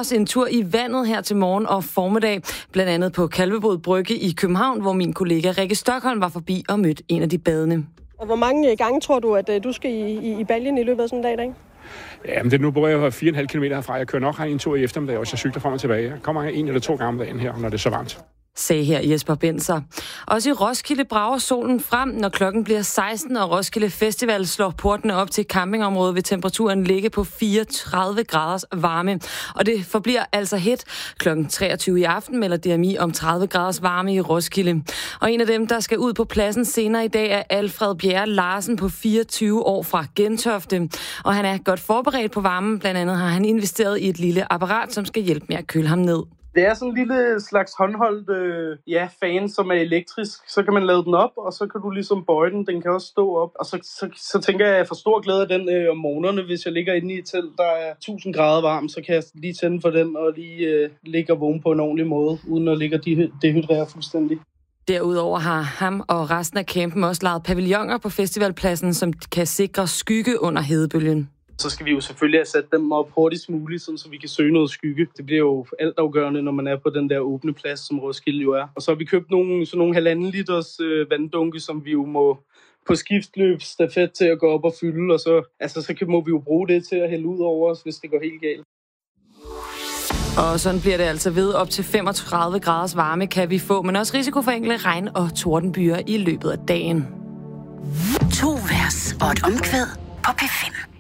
også en tur i vandet her til morgen og formiddag, blandt andet på Kalvebod Brygge i København, hvor min kollega Rikke Stockholm var forbi og mødte en af de badende. Og hvor mange gange tror du, at du skal i baljen i løbet af sådan en dag? Ja, men nu bor jeg 4,5 km herfra. Jeg kører nok en tur i eftermiddag, og jeg cykler frem og tilbage. Jeg kommer 1 eller 2 gange om dagen her, når det er så varmt. Sagde her Jesper Benser. Også i Roskilde brager solen frem, når klokken bliver 16, og Roskilde Festival slår portene op til campingområdet, vil temperaturen ligge på 34 graders varme. Og det forbliver altså hit. Klokken 23 i aften melder DMI om 30 graders varme i Roskilde. Og en af dem, der skal ud på pladsen senere i dag, er Alfred Bjerre Larsen på 24 år fra Gentofte. Og han er godt forberedt på varmen. Blandt andet har han investeret i et lille apparat, som skal hjælpe med at køle ham ned. Det er sådan en lille slags håndholdt fan, som er elektrisk. Så kan man lade den op, og så kan du ligesom bøje den. Den kan også stå op. Og så tænker jeg får stor glæde af den om morgenerne, hvis jeg ligger inde i et telt, der er 1000 grader varmt. Så kan jeg lige tænde for den og lige ligge og vågne på en ordentlig måde, uden at ligge og dehydrere fuldstændig. Derudover har ham og resten af campen også lavet pavilloner på festivalpladsen, som kan sikre skygge under hedebølgen. Så skal vi jo selvfølgelig have sat dem op hurtigst muligt, så vi kan søge noget skygge. Det bliver jo altafgørende, når man er på den der åbne plads, som Roskilde jo er. Og så har vi købt nogle 1,5 liters vanddunke, som vi jo må på skiftløb stafet til at gå op og fylde. Og så må vi jo bruge det til at hælde ud over os, hvis det går helt galt. Og sådan bliver det altså ved. Op til 35 graders varme kan vi få, men også risiko for enkelte regn- og tordenbyer i løbet af dagen. 2 vers og et omkvæd på P5.